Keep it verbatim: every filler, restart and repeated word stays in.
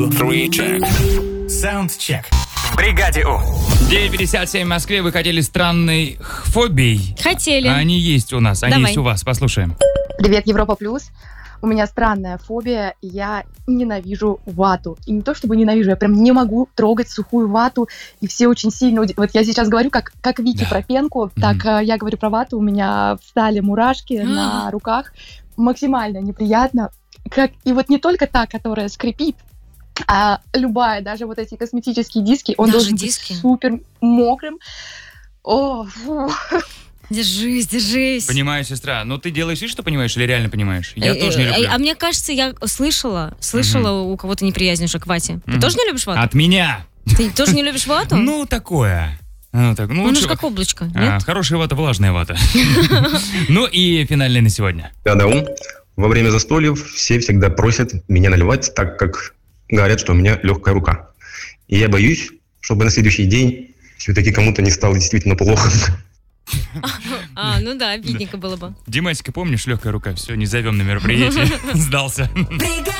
Саундчек. В бригаде У. девять пятьдесят семь в Москве. Вы хотели странной фобией? Хотели. Они есть у нас, они Давай. есть у вас. Послушаем. Привет, Европа Плюс. У меня странная фобия, я ненавижу вату. И не то чтобы ненавижу, я прям не могу трогать сухую вату, и все очень сильно... уд- Вот я сейчас говорю, как, как Вики Да. про пенку, так э, я говорю про вату, у меня встали мурашки на руках, максимально неприятно. Как... И вот не только та, которая скрипит, а любая, даже вот эти косметические диски, он Даже должен диски? быть супер мокрым. О, фу. Держись, держись. Понимаю, сестра. Но ты делаешь вид, что понимаешь, или реально понимаешь? Я Э, тоже не э, люблю. А мне кажется, я слышала, слышала у кого-то неприязнь уже к вате. Ты Мгм. тоже не любишь вату? От меня. Ты тоже не любишь вату? Ну, такое. Ну, так, ну, Он лучше- же как облачко, А, нет? хорошая вата, влажная вата. Ну и финальный на сегодня. Дадаум. Во время застольев все всегда просят меня наливать, так как говорят, что у меня легкая рука. И я боюсь, чтобы на следующий день все-таки кому-то не стало действительно плохо. А, ну да, обидненько было бы. Димасика, помнишь, легкая рука? Все, не зовем на мероприятие. Сдался.